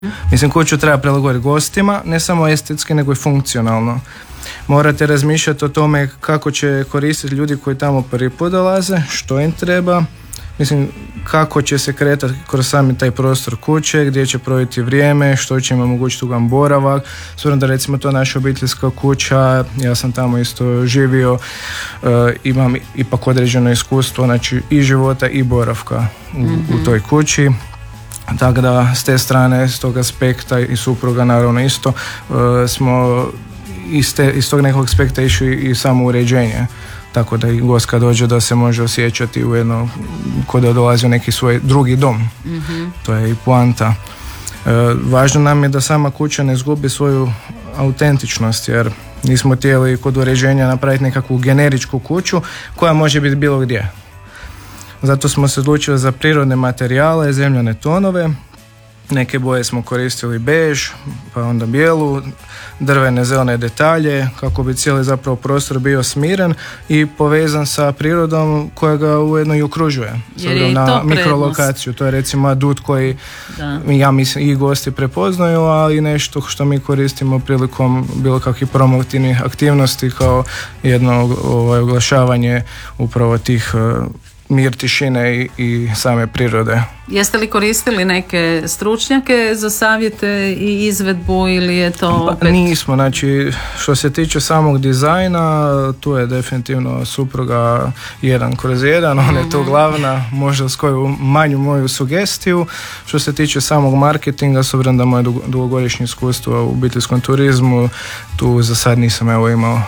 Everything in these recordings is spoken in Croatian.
Mislim, kuću treba prilagoditi gostima, ne samo estetski, nego i funkcionalno. Morate razmišljati o tome kako će koristiti ljudi koji tamo prvi put dolaze, što im treba, mislim, kako će se kretati kroz sami taj prostor kuće, gdje će provesti vrijeme, što će im omogućiti ugan boravak. S obzirom da recimo to naša obiteljska kuća, ja sam tamo isto živio, imam ipak određeno iskustvo, znači i života i boravka u toj kući. Tako da s te strane, s tog aspekta i supruga naravno isto, smo iz tog nekog aspekta išli i samo uređenje. Tako da i gost kad dođe da se može osjećati u jedno, kod da dolazi u neki svoj drugi dom. To je i poanta. Važno nam je da sama kuća ne izgubi svoju autentičnost, jer nismo htjeli kod uređenja napraviti nekakvu generičku kuću koja može biti bilo gdje. Zato smo se odlučili za prirodne materijale, zemljane tonove. Neke boje smo koristili bež, pa onda bijelu, drvene, zelene detalje, kako bi cijeli zapravo prostor bio smiren i povezan sa prirodom koja ga ujedno i okružuje. Jer je na to mikrolokaciju. To je recimo adut koji ja mislim i gosti prepoznaju, ali i nešto što mi koristimo prilikom bilo kakvih promotivnih aktivnosti kao jedno oglašavanje upravo tih mir, tišine i same prirode. Jeste li koristili neke stručnjake za savjete i izvedbu ili je to opet... Nismo, znači što se tiče samog dizajna, tu je definitivno supruga 1/1, ona je tu glavna, možda s koju manju moju sugestiju. Što se tiče samog marketinga, s obzirom da moje dugogodišnje iskustvo u obiteljskom turizmu, tu za sad nisam imao,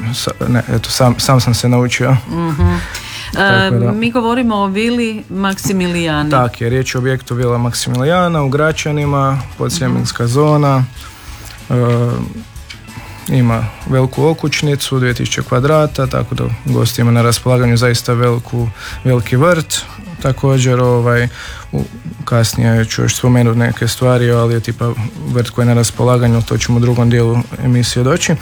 sam sam se naučio. Mi govorimo o vili Maksimilijani. Tak je, riječ je o objektu Vila Maksimilijana u Gračanima, podsljemenska zona, ima veliku okućnicu, 2000 kvadrata, tako da gosti ima na raspolaganju zaista veliki vrt. Također kasnije ću još spomenuti neke stvari, ali je tipa vrt koji je na raspolaganju, to ćemo u drugom dijelu emisije doći.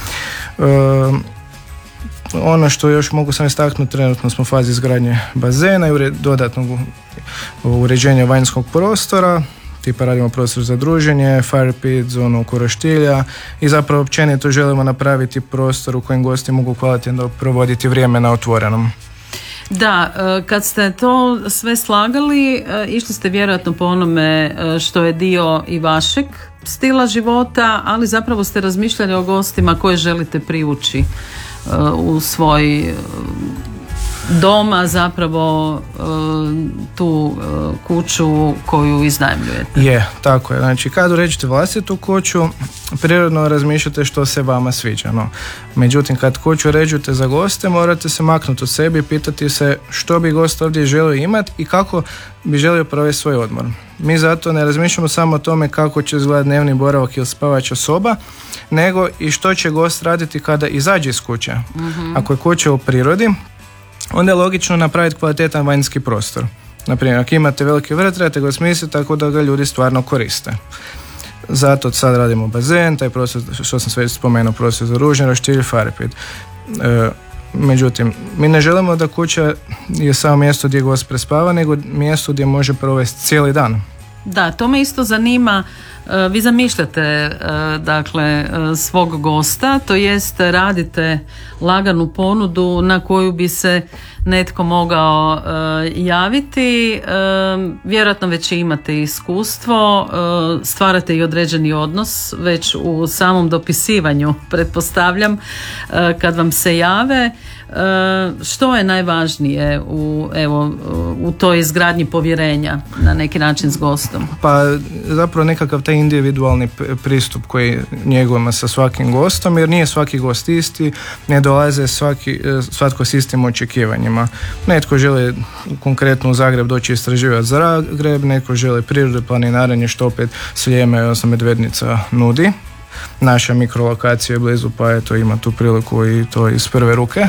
Ono što još mogu sam istaknuti, trenutno smo u fazi izgradnje bazena i dodatnog uređenja vanjskog prostora, tipa radimo prostor za druženje, fire pit, zonu oko roštilja i zapravo općenito želimo napraviti prostor u kojem gosti mogu kvalitetno provoditi vrijeme na otvorenom. Da, kad ste to sve slagali, išli ste vjerojatno po onome što je dio i vašeg stila života, ali zapravo ste razmišljali o gostima koje želite privući u svoj doma, zapravo tu kuću koju iznajmljujete. Je, tako je. Znači, kad uređujete vlastitu kuću, prirodno razmišljate što se vama sviđa. No. Međutim, kad kuću uređujete za goste, morate se maknuti od sebe i pitati se što bi gost ovdje želio imati i kako bi želio provesti svoj odmor. Mi zato ne razmišljamo samo o tome kako će izgledati dnevni boravak ili spavača soba, nego i što će gost raditi kada izađe iz kuće. Ako je kuća u prirodi, onda je logično napraviti kvalitetan vanjski prostor. Naprimjer, ako imate veliki vrt, trebate ga smisliti tako da ga ljudi stvarno koriste. Zato sad radimo bazen, taj prostor, što sam sve spomenuo, prostor za ružnje, roštilj, fire pit. Međutim, mi ne želimo da kuća je samo mjesto gdje gost prespava, nego mjesto gdje može provesti cijeli dan. Da, to me isto zanima. Vi zamišljate dakle svog gosta, to jest radite laganu ponudu na koju bi se netko mogao javiti. Vjerojatno već imate iskustvo, stvarate i određeni odnos već u samom dopisivanju, pretpostavljam, kad vam se jave. Što je najvažnije u toj izgradnji povjerenja na neki način s gostom? Pa zapravo nekakav taj individualni pristup koji njegujemo sa svakim gostom, jer nije svaki gost isti, ne dolaze svatko s istim očekivanjima. Netko želi konkretno u Zagreb doći istraživati Zagreb, netko želi prirodu, planinarenje, što opet Sljeme, odnosno Medvednica nudi. Naša mikrolokacija je blizu, pa eto ima tu priliku i to iz prve ruke.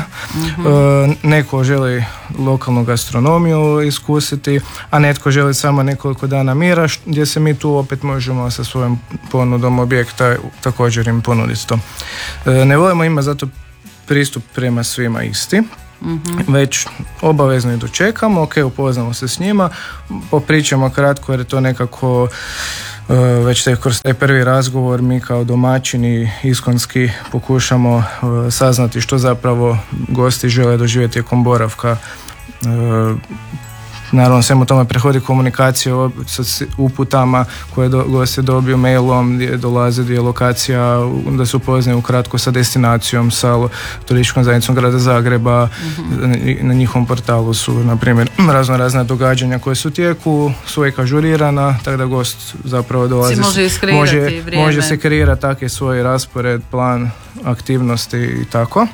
Neko želi lokalnu gastronomiju iskusiti, a netko želi samo nekoliko dana mira, gdje se mi tu opet možemo sa svojom ponudom objekta također im ponuditi to. Ne volimo imati zato pristup prema svima isti. Već obavezno i dočekamo, ok, upoznamo se s njima, popričamo kratko jer je to nekako već kroz taj prvi razgovor mi kao domaćini iskonski pokušamo saznati što zapravo gosti žele doživjeti tijekom boravka. Naravno, svemu tome prehodi komunikacija sa uputama koje gosti dobiju mailom, gdje dolaze, gdje je lokacija, da se upoznaju ukratko sa destinacijom, sa turističkom zajednicom grada Zagreba. Na njihovom portalu su, na primjer, razna događanja koje su u tijeku, su uvijek ažurirana, tako da gost zapravo dolazi. Može se kreirati taki svoj raspored, plan, aktivnosti i tako.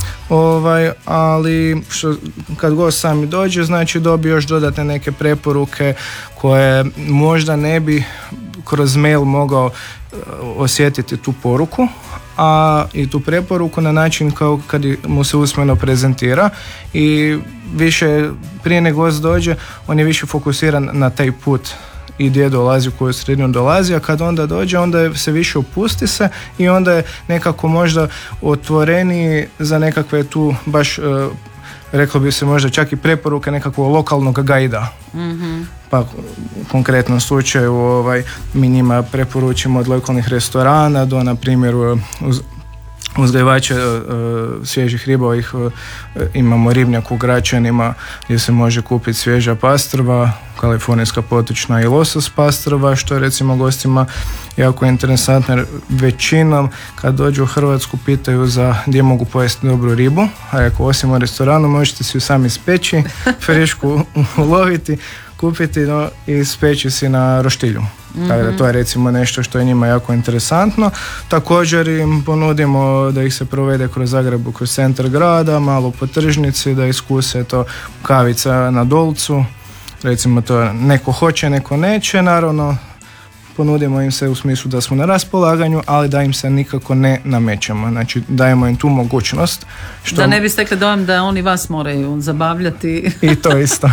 Ali kad gost sami dođe, znači dobije još dodatne neke preporuke koje možda ne bi kroz mail mogao osjetiti tu poruku, a i tu preporuku na način kao kad mu se usmeno prezentira i više prije nego gost dođe, on je više fokusiran na taj put i gdje dolazi, u koju sredinu dolazi, a kad onda dođe, onda se više opusti se i onda je nekako možda otvoreniji za nekakve tu baš, reklo bi se možda čak i preporuke nekakvog lokalnog gajda. Pa u konkretnom slučaju mi njima preporučimo od lokalnih restorana do, na primjer, uzgajivače svježih riba, imamo ribnjak u Gračanima gdje se može kupiti svježa pastrva, kalifornijska potočna i losos pastrva, što je recimo gostima jako interesantno jer većinom kad dođu u Hrvatsku pitaju za gdje mogu pojesti dobru ribu, a ako osim u restoranu možete si ju sami speći, frišku uloviti, kupiti i speći si na roštilju. Tako da to je recimo nešto što je njima jako interesantno. Također im ponudimo da ih se provede kroz Zagrebu, kroz centar grada, malo po tržnici, da iskuse to kavica na Dolcu. Recimo to neko hoće, neko neće, naravno ponudimo im se u smislu da smo na raspolaganju, ali da im se nikako ne namećemo. Znači dajemo im tu mogućnost. Što... Da ne bi stekli dojam da oni vas moraju zabavljati. I to isto.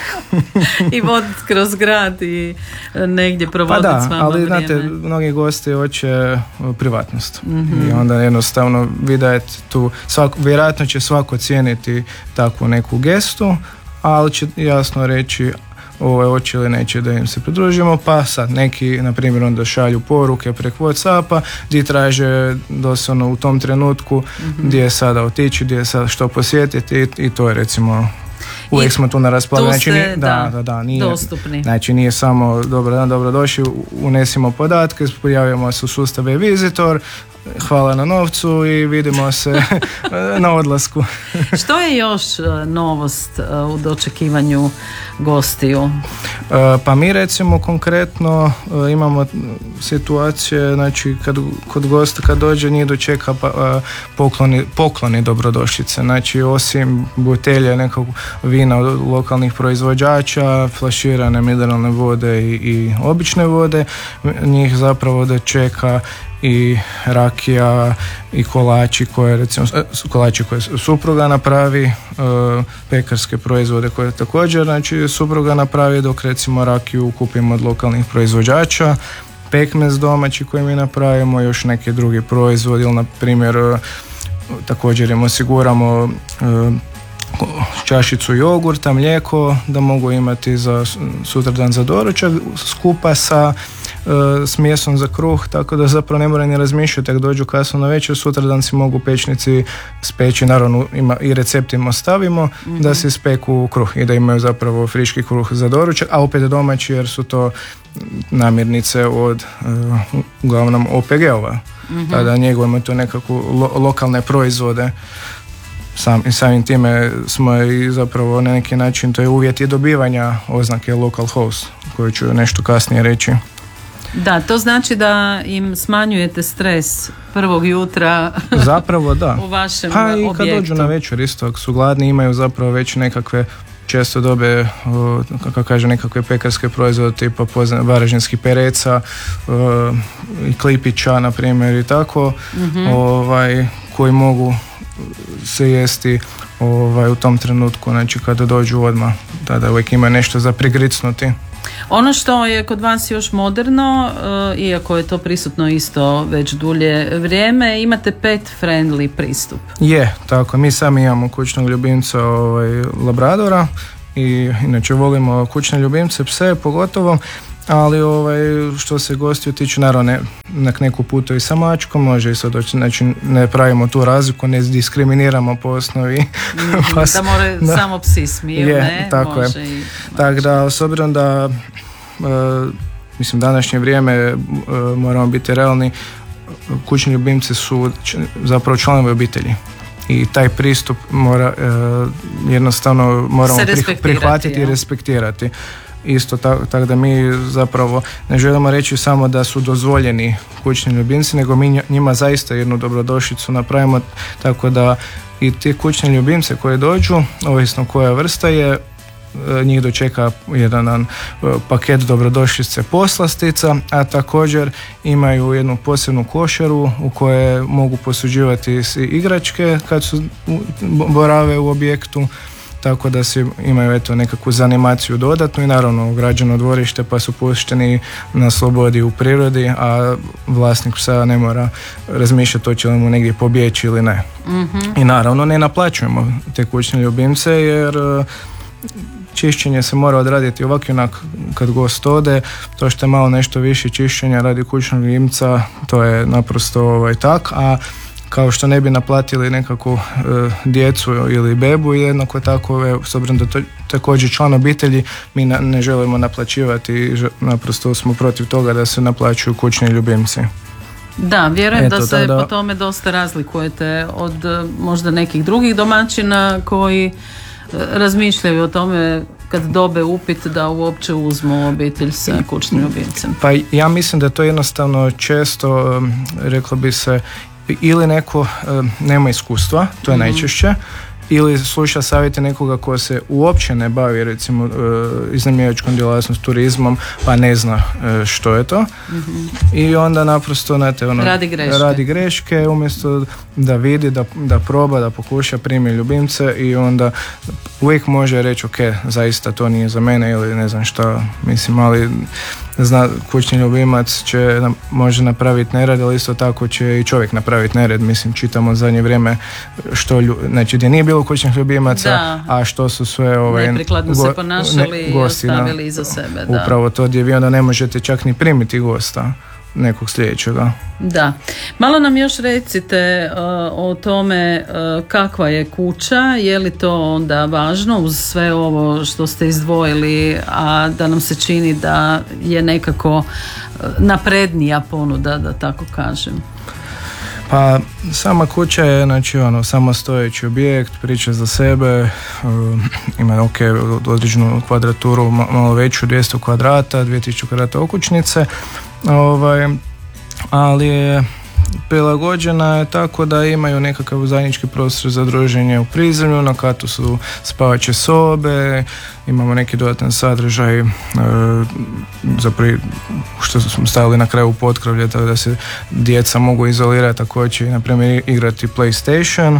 I voditi kroz grad i negdje provoditi s vama ali vrijeme. Znate, mnogi gosti hoće privatnost. I onda jednostavno vidite tu, vjerojatno će svako cijeniti takvu neku gestu, ali će jasno reći hoće ili neće da im se pridružimo, pa sad neki, na primjer, onda šalju poruke preko WhatsAppa gdje traže doslovno u tom trenutku gdje je sada otići, gdje je sada što posjetiti i to je recimo uvijek smo tu na raspolaganju. Znači, nije dostupni. Znači nije samo dobar dan, dobrodošli, unesimo podatke, pojavimo se u sustav e-Visitor, hvala na novcu i vidimo se na odlasku. Što je još novost u dočekivanju gostiju? Pa mi recimo konkretno imamo situacije, znači kod gosta kad dođe njih dočeka pokloni dobrodošlice, znači osim butelje nekog vina od lokalnih proizvođača, flaširane mineralne vode i obične vode, njih zapravo dočeka i rakija i kolači koje supruga napravi, pekarske proizvode koje također znači supruga napravi, dok recimo rakiju kupimo od lokalnih proizvođača, pekmez domaći koji mi napravimo, još neki drugi proizvodi, ili na primjer također im osiguramo čašicu jogurta, mlijeko da mogu imati za sutradan za doručak skupa sa smjesom za kruh, tako da zapravo ne moraju ni razmišljati ako dođu kasno na večer, sutradan si mogu u pečnici speći, naravno ima i receptima ostavimo da se speku kruh i da imaju zapravo friški kruh za doručak, a opet domaći jer su to namirnice od uglavnom OPG-ova, tada njegujemo to nekako lokalne proizvode. Samim time smo i zapravo na neki način, to je uvjet i dobivanja oznake local host, koju ću nešto kasnije reći. Da, to znači da im smanjujete stres prvog jutra. Zapravo da. U vašem objektu. Pa i kad dođu na večer isto, ako su gladni, imaju zapravo već nekakve, često dobe, kako kaže, nekakve pekarske proizvode tipa varaždinskih pereca i klipića, na primjer, i tako. koji mogu se jesti u tom trenutku, znači kada dođu odmah, tada uvijek ima nešto za prigricnuti. Ono što je kod vas još moderno, iako je to prisutno isto već dulje vrijeme, imate pet friendly pristup. Je, tako, mi sami imamo kućnog ljubimca labradora i inače volimo kućne ljubimce, pse pogotovo, ali što se gostiju tiče, naravno neku putu i sa mačkom, može i sad doći, znači ne pravimo tu razliku, ne diskriminiramo po osnovi. Da moraju samo psi smiju, ne? Tako može je. I tako da, s obzirom da mislim današnje vrijeme moramo biti realni, kućni ljubimci su zapravo članovi obitelji. I taj pristup mora jednostavno moramo prihvatiti i respektirati. Isto tako da mi zapravo ne želimo reći samo da su dozvoljeni kućni ljubimci, nego mi njima zaista jednu dobrodošlicu napravimo, tako da i ti kućni ljubimce koji dođu, ovisno koja vrsta je, njih dočeka jedan paket dobrodošlice poslastica, a također imaju jednu posebnu košaru u kojoj mogu posuđivati igračke kad su borave u objektu, tako da se imaju nekakvu zanimaciju dodatnu i naravno ugrađeno dvorište pa su pušteni na slobodi u prirodi, a vlasnik psa ne mora razmišljati hoće li mu negdje pobjeći ili ne. Mm-hmm. I naravno ne naplaćujemo te kućne ljubimce jer čišćenje se mora odraditi ovako i onak kad gost ode, to što je malo nešto više čišćenja radi kućnog ljubimca, to je naprosto tak, a kao što ne bi naplatili nekakvu djecu ili bebu, jednako tako, s obzirom da to također član obitelji, mi ne želimo naplaćivati, naprosto smo protiv toga da se naplaćuju kućni ljubimci. Da, vjerujem da se po tome dosta razlikujete od možda nekih drugih domaćina koji razmišljaju o tome kad dobe upit da uopće uzmu obitelj sa kućnim ljubimcem. Pa ja mislim da to jednostavno često, reklo bi se, ili neko nema iskustva, to je najčešće, ili sluša savjete nekoga ko se uopće ne bavi recimo iznajmljivačkom djelatnosti, turizmom, pa ne zna što je to. I onda naprosto radi greške umjesto da vidi, da proba, da pokuša, primi ljubimce i onda uvijek može reći ok, zaista to nije za mene ili ne znam šta, mislim, ali kućni ljubimac može napraviti nered, ali isto tako će i čovjek napraviti nered. Mislim, čitamo zadnje vrijeme znači gdje nije bilo kućnih ljubimaca, a što su sve neprikladno se ponašali i ostavili iza sebe. Da. Upravo to gdje vi onda ne možete čak ni primiti gosta nekog sljedećega. Da. Malo nam još recite o tome kakva je kuća, je li to onda važno uz sve ovo što ste izdvojili, a da nam se čini da je nekako naprednija ponuda, da tako kažem. Pa sama kuća je samostojeći objekt, priča za sebe, ima određenu kvadraturu, malo veću, 200 kvadrata, 2000 kvadrata okućnice, ali je prilagođena je tako da imaju nekakav zajednički prostor za druženje u prizemlju, na katu su spavaće sobe, imamo neki dodatan sadržaj što smo stavili na kraju potkrovlje, tako da se djeca mogu izolirati ako će, na primjer, igrati PlayStation.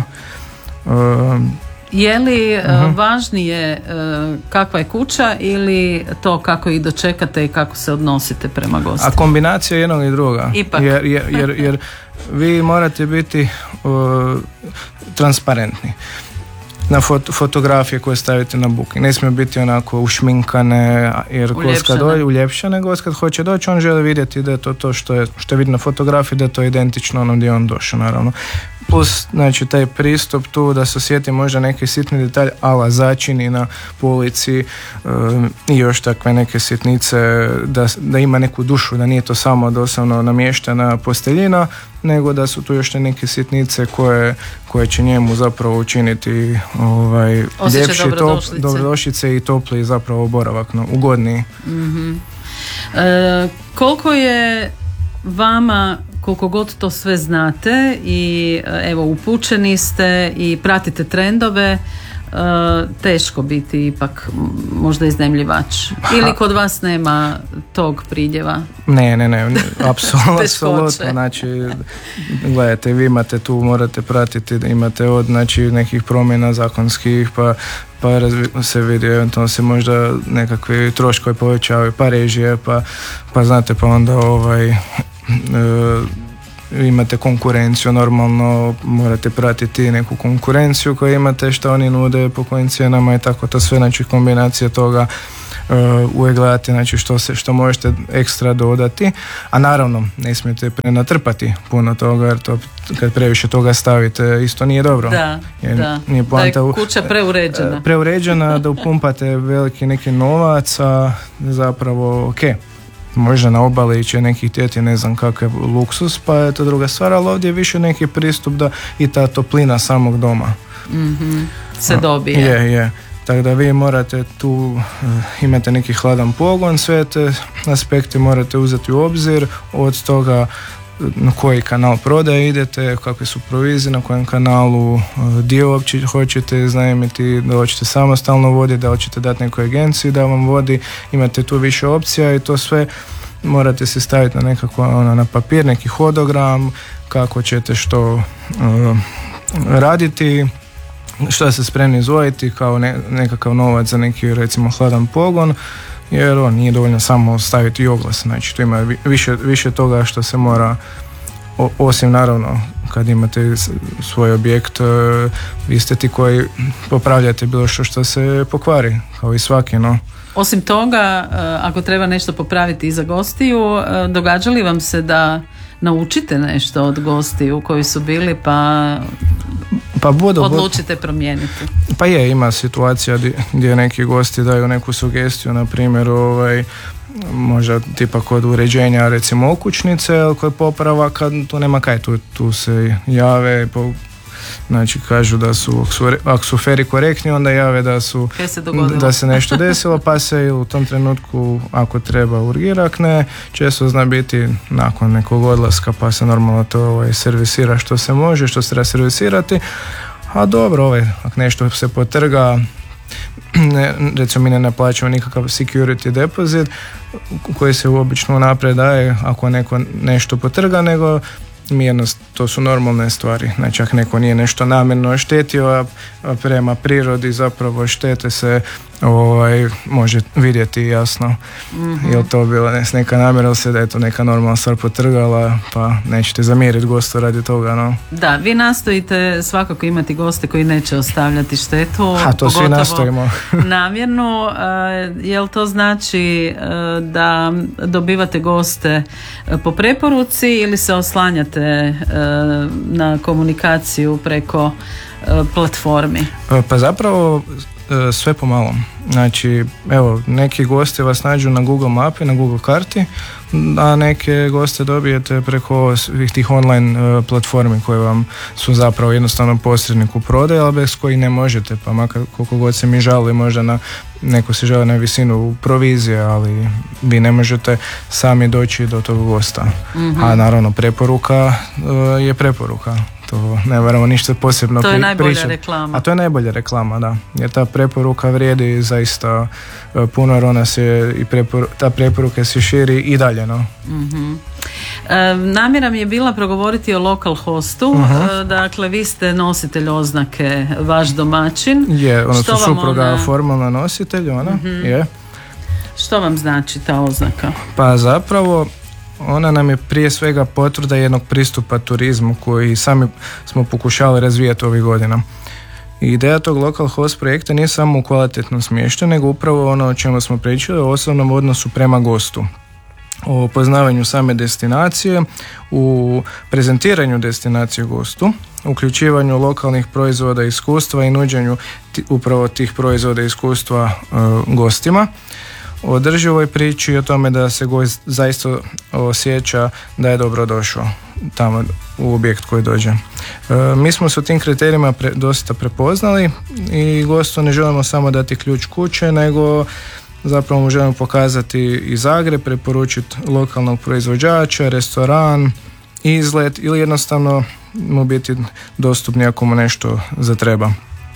Je li važnije kakva je kuća ili to kako ih dočekate i kako se odnosite prema gostima? A kombinacija jednog i druga. Ipak. Jer vi morate biti transparentni. Na fotografije koje stavite na booking ne smije biti onako ušminkane, jer gost kad dođe, uljepšane, gost kad hoće doći, on želi vidjeti da je to što vidi na fotografiji, da je to identično onom gdje on došao, naravno. Plus, znači, taj pristup tu da se osjeti možda neki sitni detalj, ala začini na polici i još takve neke sitnice, da ima neku dušu, da nije to samo doslovno namještena posteljina, nego da su tu još neke sitnice koje će njemu zapravo učiniti ljepši, dobrodošlice i topli zapravo boravak, ugodniji. Mm-hmm. Koliko je vama, koliko god to sve znate i evo upućeni ste i pratite trendove, teško biti ipak možda iznajmljivač. Ili kod vas nema tog pridjeva? Ne, apsolutno. Znači, gledajte, vi imate tu, morate pratiti, imate od nekih promjena zakonskih, pa se vidi, eventualno se možda nekakvi troškovi povećavaju, pa režije, pa znate, pa onda imate konkurenciju, normalno morate pratiti neku konkurenciju koju imate, što oni nude, po kojim cijenama i tako to sve, znači kombinacija toga uvijek gledati, znači što možete ekstra dodati, a naravno ne smijete prenatrpati puno toga, jer to kad previše toga stavite isto nije dobro. Da je kuća preuređena, da upumpate veliki neki novac, a zapravo možda na obali će neki htjeti ne znam kakav luksus, pa je to druga stvar, ali ovdje je više neki pristup da i ta toplina samog doma se dobije. Je. Tako da vi morate tu, imate neki hladan pogon, sve te aspekte morate uzeti u obzir, od toga na koji kanal prodaje idete, kakve su provizije, na kojem kanalu dio uopće hoćete iznajmiti, da hoćete samostalno voditi, da hoćete dati nekoj agenciji da vam vodi, imate tu više opcija i to sve morate se staviti na nekako na papir, neki hodogram, kako ćete što raditi, što se spremni izdvojiti kao nekakav novac za neki recimo hladan pogon, jer nije dovoljno samo staviti oglas, znači tu ima više toga što se mora, osim naravno kad imate svoj objekt, vi ste ti koji popravljate bilo što se pokvari, kao i svaki, no. Osim toga, ako treba nešto popraviti i za gostiju, događa li vam se da naučite nešto od gostiju koji su bili pa odlučite promijeniti? Pa ima situacija gdje neki gosti daju neku sugestiju, na primjer možda tipa kod uređenja recimo okućnice, ali kod popravaka tu nema kaj, tu se jave, znači kažu da su, ako su feri korektni, onda jave da se nešto desilo, pa se u tom trenutku ako treba urgirakne, često zna biti nakon nekog odlaska, pa se normalno to servisira što se može, što se treba servisirati, a dobro, ako nešto se potrga, recimo mi ne naplaćamo nikakav security deposit koji se obično unaprijed daje ako neko nešto potrga, nego to su normalne stvari. Znači ako neko nije nešto namjerno štetio, a prema prirodi zapravo štete se može vidjeti jasno. Je to bila neka namjera ili se da je to neka normalna stvar potrgala, pa nećete zamiriti gostu radi toga, no. Da, vi nastojite svakako imati goste koji neće ostavljati štetu, to svi nastojimo. Namjerno. Jel to znači da dobivate goste po preporuci ili se oslanjate na komunikaciju preko platformi? Pa zapravo sve pomalo. Znači, evo, neki gosti vas nađu na Google mapi, na Google karti, a neke goste dobijete preko tih online platformi koje vam su zapravo jednostavno posrednik u prodaji, ali bez koji ne možete, pa makar koliko god se mi žali, možda neko se žali na visinu provizije, ali vi ne možete sami doći do tog gosta. A naravno preporuka je preporuka. To ne moramo ništa posebno pričati. To je najbolja reklama. A to je najbolja reklama, da. Jer ta preporuka vrijedi zaista puno, jer ona se ta preporuka se širi i dalje, no. Namjera mi je bila progovoriti o local hostu. Dakle, vi ste nositelj oznake vaš domaćin. Je, odnosno supruga formalna nositelj, ona je. Što vam znači ta oznaka? Pa zapravo ona nam je prije svega potvrda jednog pristupa turizmu koji sami smo pokušali razvijati ovih godina. I ideja tog local host projekta nije samo u kvalitetnom smještaju, nego upravo ono o čemu smo pričali, o osobnom odnosu prema gostu, o poznavanju same destinacije, u prezentiranju destinacije gostu, uključivanju lokalnih proizvoda i iskustva i nuđenju upravo tih proizvoda i iskustva gostima, o održivoj priči i o tome da se gost zaista osjeća da je dobro došao tamo u objekt koji dođe. Mi smo se u tim kriterijima dosta prepoznali i gostu ne želimo samo dati ključ kuće, nego zapravo mu želimo pokazati i Zagreb, preporučiti lokalnog proizvođača, restoran, izlet ili jednostavno mu biti dostupni ako mu nešto zatreba.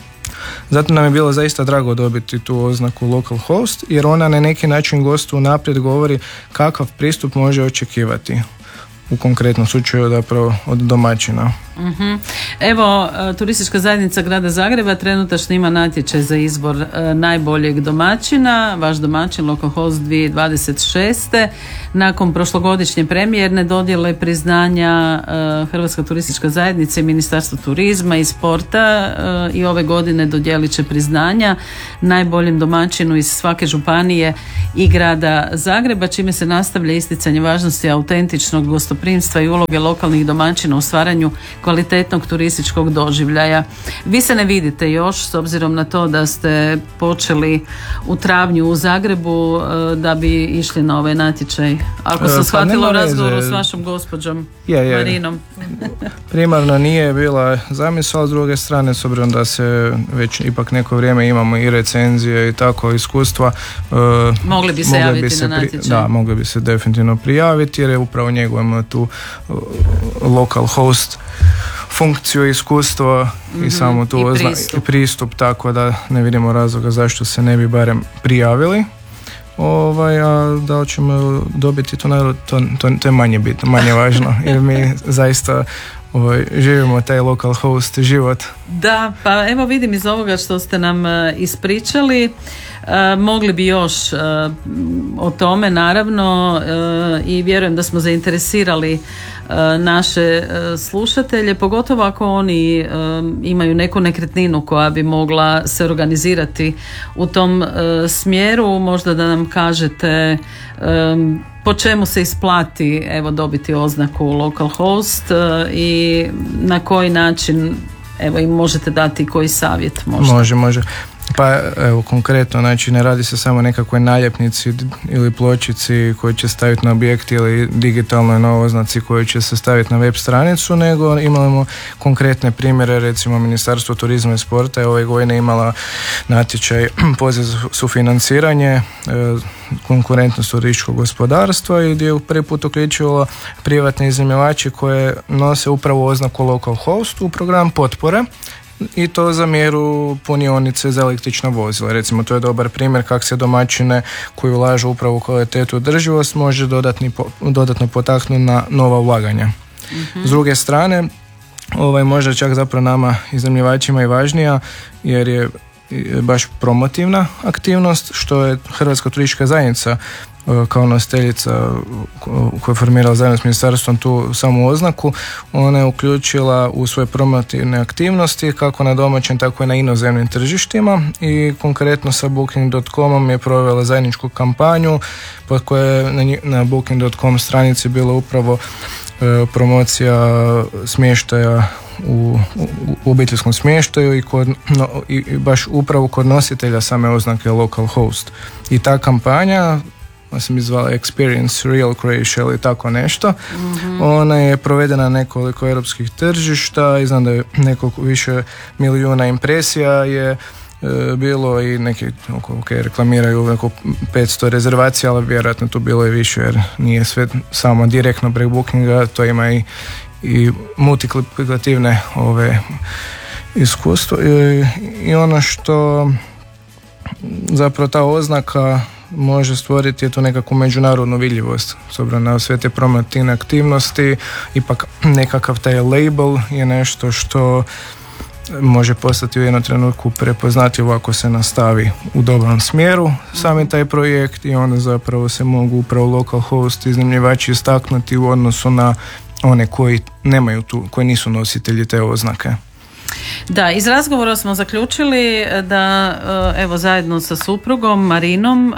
Zato nam je bilo zaista drago dobiti tu oznaku local host, jer ona na neki način gostu unaprijed govori kakav pristup može očekivati u konkretnom slučaju zapravo od domaćina. Evo, Turistička zajednica Grada Zagreba trenutačno ima natječaj za izbor najboljeg domaćina. Vaš domaćin Local Host 2026. Nakon prošlogodišnje premijerne dodjele priznanja Hrvatska turistička zajednica i Ministarstvo turizma i sporta i ove godine dodijelit će priznanja najboljem domaćinu iz svake županije i Grada Zagreba, čime se nastavlja isticanje važnosti autentičnog gostoprimstva i uloge lokalnih domaćina u stvaranju kvalitetnog turističkog doživljaja. Vi se ne vidite još, s obzirom na to da ste počeli u travnju u Zagrebu, da bi išli na ovaj natječaj. Ako sam shvatila u razgovoru s vašom gospođom Marinom. Primarno nije bila zamisao, s druge strane, s obzirom da se već ipak neko vrijeme imamo i recenzije i tako iskustva. Mogli bi se javiti na natječaj. Da, mogli bi se definitivno prijaviti, jer je upravo njegujemo tu local host funkciju, iskustvo i samo tu pristup, tako da ne vidimo razloga zašto se ne bi barem prijavili. A da li ćemo dobiti to je manje bitno, manje važno, jer mi zaista živimo taj local host život. Da, pa evo vidim iz ovoga što ste nam ispričali, mogli bi još o tome naravno, i vjerujem da smo zainteresirali naše slušatelje, pogotovo ako oni imaju neku nekretninu koja bi mogla se organizirati u tom smjeru. Možda da nam kažete po čemu se isplati dobiti oznaku local host i na koji način im možete dati koji savjet možda. Može. Pa evo konkretno, znači ne radi se samo o nekakvoj naljepnici ili pločici koju će staviti na objekt ili digitalnoj na oznaci koju će se staviti na web stranicu, nego imamo konkretne primjere. Recimo Ministarstvo turizma i sporta je ove godine imala natječaj poziv za sufinanciranje konkurentnost turističkog gospodarstva i gdje je prvi put uključilo privatne iznajmljivače koje nose upravo oznaku local host u program potpore, i to za mjeru punionice za električna vozila. Recimo, to je dobar primjer kako se domaćine koji ulažu upravo u kvalitetu održivost može dodatno potaknuti na nova ulaganja. S druge strane, možda čak zapravo nama iznajmljivačima i važnija, jer je baš promotivna aktivnost, što je Hrvatska turistička zajednica kao nositeljica koja je formirala zajedno s ministarstvom tu samu oznaku. Ona je uključila u svoje promotivne aktivnosti kako na domaćim tako i na inozemnim tržištima i konkretno sa Booking.comom je provela zajedničku kampanju pod koje je na Booking.com stranici bila upravo promocija smještaja u obiteljskom smještaju i baš upravo kod nositelja same oznake local host. I ta kampanja, sam izvala Experience Real Croatia ili tako nešto. Ona je provedena na nekoliko europskih tržišta i znam da je nekoliko više milijuna impresija je bilo i neki reklamiraju oko 500 rezervacija, ali vjerojatno tu bilo i više jer nije sve samo direktno preko Bookinga, to ima i multiplikativne iskustvo i ono što zapravo ta oznaka može stvoriti je tu nekakvu međunarodnu vidljivost. S obzirom na sve te promotivne aktivnosti, ipak nekakav taj label je nešto što može postati u jednom trenutku prepoznatljivo ako se nastavi u dobrom smjeru sami taj projekt i onda zapravo se mogu upravo local host iznajmljivači istaknuti u odnosu na one koji nemaju tu, koji nisu nositelji te oznake. Da, iz razgovora smo zaključili da evo zajedno sa suprugom Marinom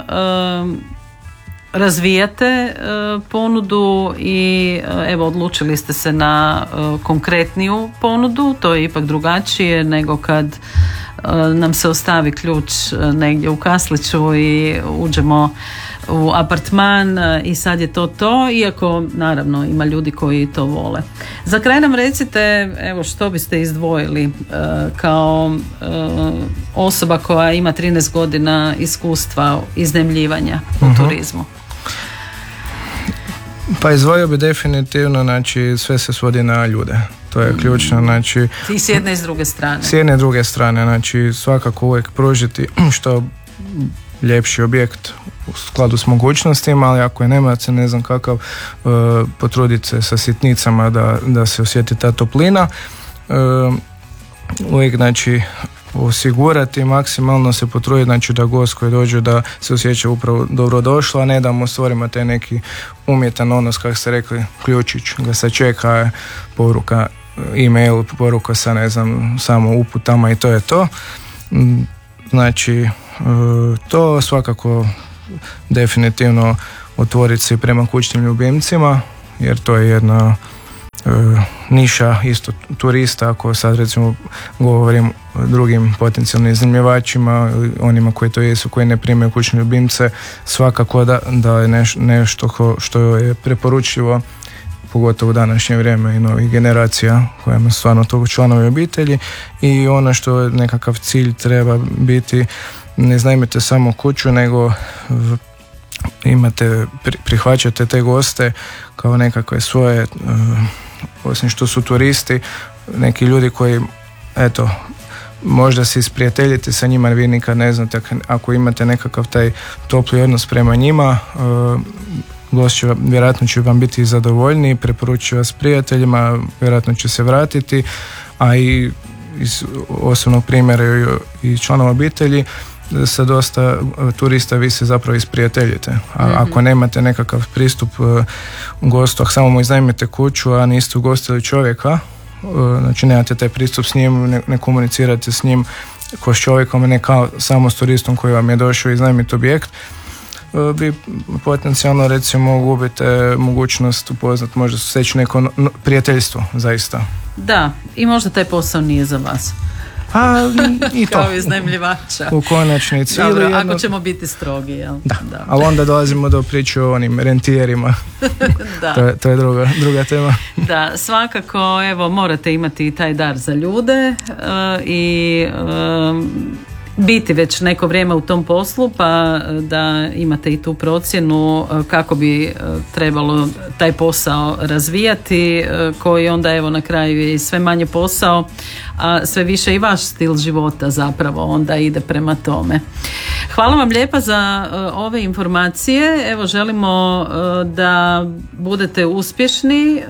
razvijate ponudu i evo odlučili ste se na konkretniju ponudu. To je ipak drugačije nego kad nam se ostavi ključ negdje u kasliću i uđemo u apartman i sad je to, iako naravno ima ljudi koji to vole. Za kraj nam recite, evo što biste izdvojili kao osoba koja ima 13 godina iskustva iznajmljivanja u turizmu? Pa izdvojio bi definitivno, znači sve se svodi na ljude. To je ključno, znači... I s jedne i s druge strane. S jedne i druge strane, znači svakako uvijek pružiti što ljepši objekt u skladu s mogućnostima, ali ako je nemate, ne znam kakav, potruditi se sa sitnicama da se osjeti ta toplina. Uvijek, znači, osigurati, maksimalno se potruditi, znači da gost koji dođe da se osjeća upravo dobro došlo, a ne da mu stvorimo taj neki umjetan odnos, kako ste rekli, ključić, ga se čeka, poruka, e-mail, poruka sa, ne znam, samo uputama i to je to. Znači, to svakako definitivno otvoriti se prema kućnim ljubimcima, jer to je jedna niša isto turista, ako sad recimo govorim drugim potencijalnim iznajmljivačima, onima koji to jesu, koji ne primaju kućne ljubimce, svakako da je nešto što je preporučljivo, pogotovo u današnje vrijeme i novih generacija koja ima stvarno toga članovi obitelji. I ono što je nekakav cilj treba biti, ne iznajmite samo kuću, nego prihvaćate te goste kao nekakve svoje, osim što su turisti, neki ljudi koji, eto, možda se isprijateljite sa njima, vi nikad ne znate, ako imate nekakav taj topli odnos prema njima, gost će, vjerojatno će vam biti zadovoljniji, preporučuju vas prijateljima, vjerojatno će se vratiti, a i iz osobnog primjera i članova obitelji, sa dosta turista vi se zapravo isprijateljite. Ako nemate nekakav pristup gostu, ako samo mu iznajmite kuću, a niste ugostili čovjeka, znači nemate taj pristup s njim, ne komunicirate s njim ko s čovjekom, ne kao samo s turistom koji vam je došao iznajmiti objekt, vi potencijalno recimo gubite mogućnost upoznat, možda steći neko prijateljstvo zaista. Da, i možda taj posao nije za vas. I to. Kao iznajmljivača. U konačnici. Dobro, ako ćemo biti strogi, jel? Da. Ali onda dolazimo do priče o onim rentijerima. Da. To je druga tema. Da, svakako, evo, morate imati i taj dar za ljude i biti već neko vrijeme u tom poslu, pa da imate i tu procjenu kako bi trebalo taj posao razvijati, koji onda evo na kraju je sve manje posao, a sve više i vaš stil života zapravo onda ide prema tome. Hvala vam lijepa za ove informacije. Evo, želimo da budete uspješni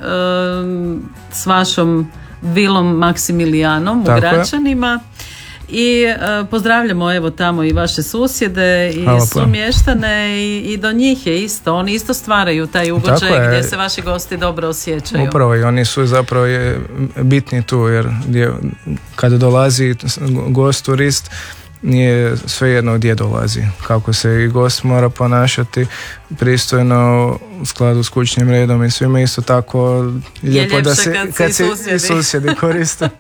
s vašom vilom Maksimilijanom u Gračanima. I pozdravljamo evo tamo i vaše susjede i sumještane i do njih je isto, oni isto stvaraju taj ugođaj gdje se vaši gosti dobro osjećaju. Upravo, i oni su zapravo bitni tu, jer kada dolazi gost, turist, nije svejedno gdje dolazi, kako se i gost mora ponašati pristojno u skladu s kućnim redom i svima, isto tako lijepo da se kad se i susjedi koriste.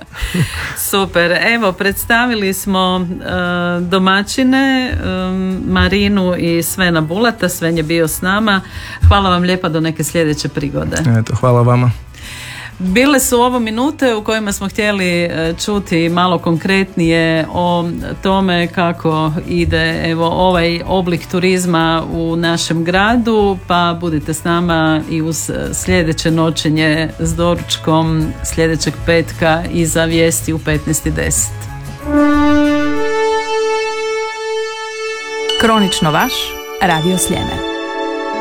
Super, evo predstavili smo domaćine, Marinu i Svena Bulata. Sven je bio s nama. Hvala vam lijepa, do neke sljedeće prigode. Eto, hvala vama. Bile su ovo minute u kojima smo htjeli čuti malo konkretnije o tome kako ide evo ovaj oblik turizma u našem gradu, pa budite s nama i uz sljedeće noćenje s doručkom sljedećeg petka iza vijesti u 15:10. Kronično vaš, Radio Sljeme.